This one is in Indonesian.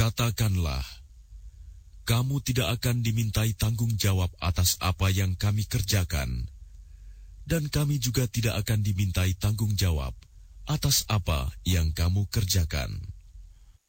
Katakanlah, kamu tidak akan dimintai tanggung jawab atas apa yang kami kerjakan, dan kami juga tidak akan dimintai tanggung jawab atas apa yang kamu kerjakan.